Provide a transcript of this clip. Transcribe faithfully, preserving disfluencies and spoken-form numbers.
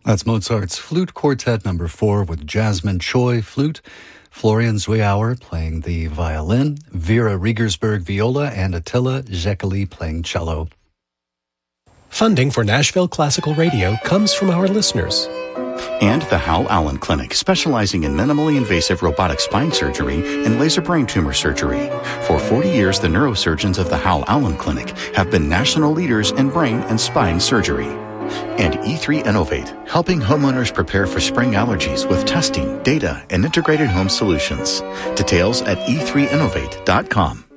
That's Mozart's Flute Quartet number four with Jasmine Choi, flute, Florian Zwiauer playing the violin, Vera Riegersberg, viola, and Attila Zekeli playing cello. Funding for Nashville Classical Radio comes from our listeners. And the Hal Allen Clinic, specializing in minimally invasive robotic spine surgery and laser brain tumor surgery. For forty years, the neurosurgeons of the Hal Allen Clinic have been national leaders in brain and spine surgery. And E three Innovate, helping homeowners prepare for spring allergies with testing, data, and integrated home solutions. Details at e three innovate dot com.